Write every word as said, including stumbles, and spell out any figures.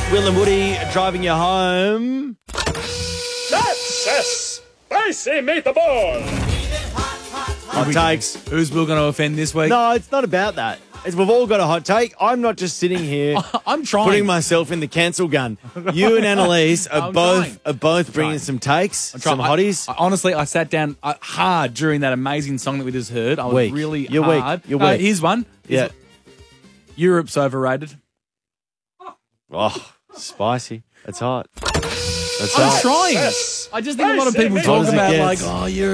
Will and Woody driving you home. That's a spicy meatball. Hot takes. Who's Will going to offend this week? No, it's not about that. It's, we've all got a hot take. I'm not just sitting here I'm trying. putting myself in the cancel gun. You and Annalise are I'm both trying. are both bringing trying. some takes, I'm trying- some hotties. I, I, honestly, I sat down uh, hard during that amazing song that we just heard. I was Weak. really You're weak. hard. You're No, weak. Here's one. Here's yeah. Europe's overrated. Oh, spicy. That's hot. That's I'm hot. trying. Yes. I just think a lot of people Spicy talk meatball. about Yes. like, oh, Europe.